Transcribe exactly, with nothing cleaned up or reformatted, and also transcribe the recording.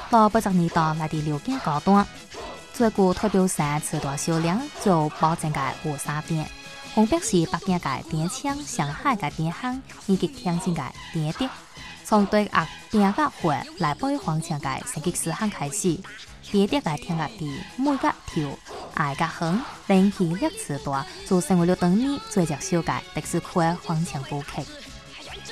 到八十年代来伫流行高端，最具代表性次大销量就保证界有三店，分别是北京界店枪、上海界店行以及天津界店德。从对鸭店鸭血来保育黄墙界升级四项开始，店德界天鸭地每鸭条爱鸭黄，人气力次大，就成为了当年最热销界特殊区的黄墙布客。